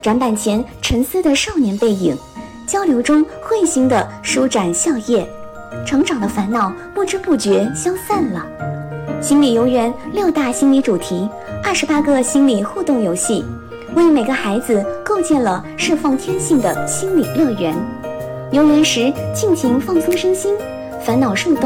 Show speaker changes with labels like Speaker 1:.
Speaker 1: 展板前沉思的少年背影，交流中会心的舒展笑靥，成长的烦恼不知不觉消散了。心理游园6大心理主题，28个心理互动游戏，为每个孩子构建了释放天性的心理乐园。游园时尽情放松身心，烦恼树洞